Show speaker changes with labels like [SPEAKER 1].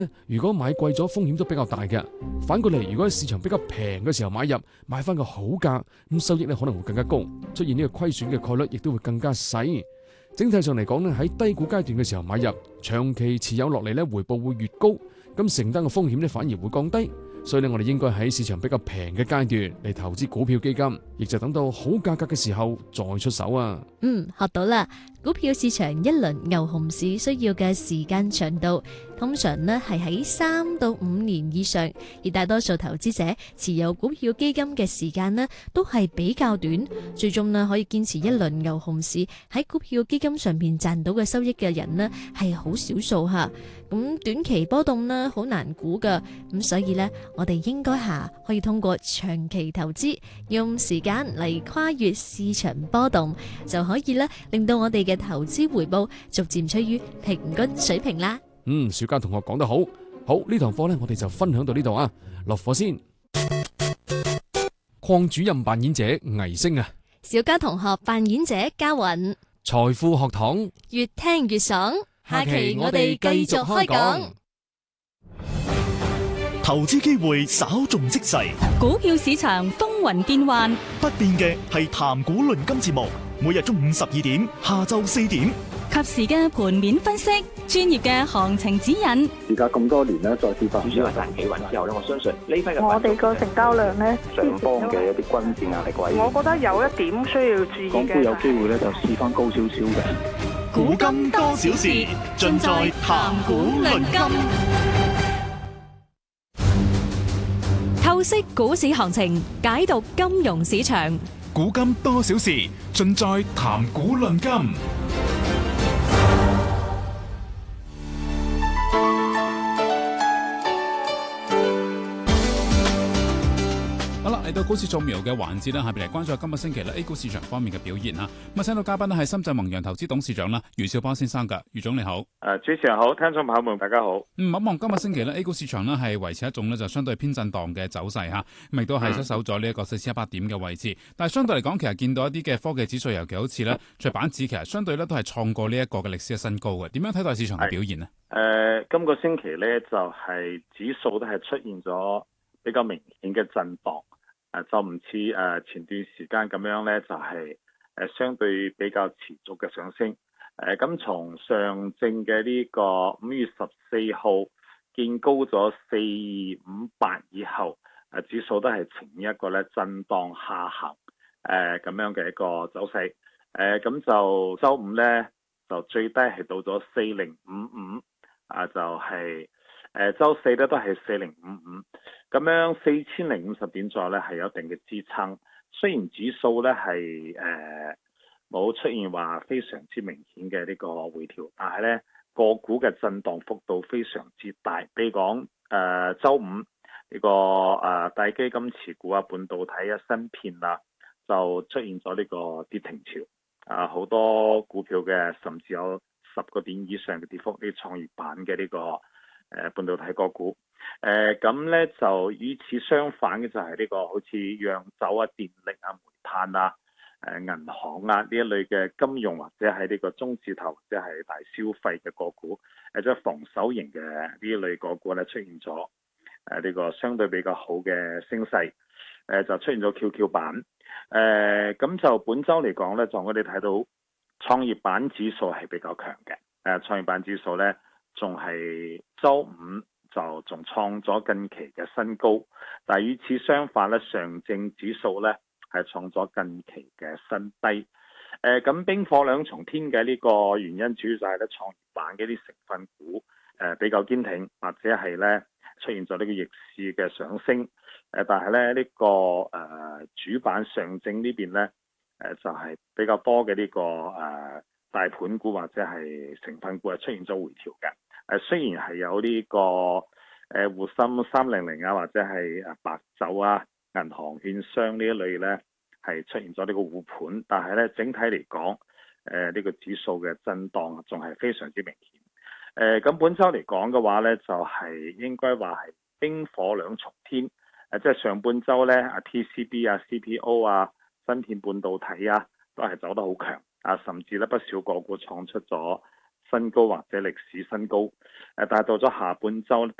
[SPEAKER 1] 如果買貴咗，風險都比較大嘅。反過嚟，如果喺市場比較平嘅時候買入，買翻個好價，咁收益咧可能會更加高，出現呢個虧損嘅概率亦都會更加細。整體上嚟講咧，喺低估階段嘅時候買入，長期持有落嚟咧，回報會越高，咁承擔嘅風險咧反而會降低。所以咧，我哋應該喺市場比較平嘅階段嚟投資股票基金，亦就等到好價格嘅時候再出手啊。
[SPEAKER 2] 學到啦。股票市場一輪牛熊市需要嘅時間長度，通常呢係喺3到5年以上，而大多數投資者持有股票基金嘅時間呢都係比較短，最終呢可以堅持一輪牛熊市喺股票基金上邊賺到嘅收益嘅人呢係好少數吓。咁短期波動呢好難估噶，咁所以呢我哋應該可以通過長期投資，用時間嚟跨越市場波動，就可以呢令到我哋嘅投資回報逐漸趨於平均水平啦。
[SPEAKER 1] 小嘉同學講得好，好，呢堂課呢我哋就分享到呢度啊，落課先。鄺主任扮演者倪星啊，
[SPEAKER 2] 小嘉同學扮演者嘉韻，
[SPEAKER 1] 財富學堂
[SPEAKER 2] 越聽越爽。
[SPEAKER 1] 下期我哋繼續開講。
[SPEAKER 3] 投資機會稍縱即逝，
[SPEAKER 4] 股票市場風雲變幻，
[SPEAKER 3] 不變嘅係談股論金節目，每日中午12點，下晝4點，
[SPEAKER 4] 及時嘅盤面分析，專業嘅行情指引。
[SPEAKER 5] 而家咁多年咧，再跌翻，
[SPEAKER 6] 主要係賺企穩之後咧，我相信呢批嘅
[SPEAKER 7] 我哋個成交量咧，
[SPEAKER 5] 上方嘅一啲均線壓力位，
[SPEAKER 7] 我覺得有一點需要注意嘅。
[SPEAKER 5] 港股有機會咧，就試翻高少少嘅。
[SPEAKER 3] 古今多少事，盡在談股論金。
[SPEAKER 4] 透析股市行情，解讀金融市場。
[SPEAKER 3] 古今多少事，盡在談股論金。
[SPEAKER 8] 嚟到股市掃描嘅環節啦，下邊嚟關注下今個星期咧 A 股市場方面嘅表現吓。咁啊，請到嘉賓咧係深圳弘洋投資董事長啦，余少波先生噶。余總你好。
[SPEAKER 9] 主持人好，聽眾朋友們大家好。
[SPEAKER 8] 望今個星期咧 A 股市場咧係維持一種咧就相對偏震盪嘅走勢吓，咁亦都係失守咗呢一個4100點嘅位置。但係相對嚟講，其實見到一啲嘅科技指數，尤其好似咧創業板指，其實相對咧都係創過呢一個嘅歷史嘅新高嘅。點樣睇待市場嘅表現呢？
[SPEAKER 9] 今個星期咧就係指數都係出現咗比較明顯嘅震盪。就唔似前段時間咁樣咧，就係相對比較持續嘅上升。咁從上證嘅呢個5月14號見高咗4258以後，指數都係呈現一個咧震盪下行咁樣嘅一個走勢。咁就週五咧就最低係到咗4055，就係週四咧都係4055。咁樣4050點左右咧係有一定嘅支撐，雖然指數咧係冇出現話非常之明顯嘅呢個回調，但係咧個股嘅震盪幅度非常之大。比如講週五呢個大基金持股啊、半導體啊、芯片啊，就出現咗呢個跌停潮。好多股票嘅甚至有10個點以上嘅跌幅，呢創業板嘅呢個半導體個股。咁咧就與此相反嘅就係呢個好似釀酒啊、電力啊、煤炭啊、銀行啊呢一類嘅金融，或者係呢個中字頭或者係大消費嘅個股，即係防守型嘅呢一類個股咧出現咗呢個相對比較好嘅升勢，就出現咗 QQ 版。咁就本週嚟講咧，就我哋睇到創業板指數係比較強嘅。創業板指數咧仲係週五就仲創咗近期嘅新高，但係與此相反咧，上證指數咧係創咗近期嘅新低。咁冰火兩重天嘅呢個原因，主要就係咧創業板嘅啲成分股比較堅挺，或者係咧出現咗呢個逆市嘅上升。但係咧呢個主板上證呢邊咧就係比較多嘅呢個大盤股或者係成分股係出現咗回調嘅。雖然係有呢個滬深300啊，或者係白酒啊、銀行、券商呢一類咧，係出現咗呢個護盤，但係咧整體嚟講，呢個指數嘅震盪仲係非常之明顯。咁本週嚟講嘅話咧，就係應該話係冰火兩重天。即係上半週咧，TCB 啊、CPO 啊、芯片半導體啊，都係走得好強。甚至咧不少個股創出咗新高或者歷史新高。但係到咗下半週